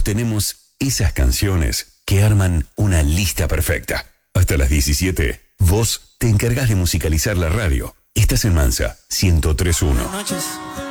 Todos tenemos esas canciones que arman una lista perfecta. Hasta las 17, vos te encargás de musicalizar la radio. Estás en Mansa 103.1. Buenas noches.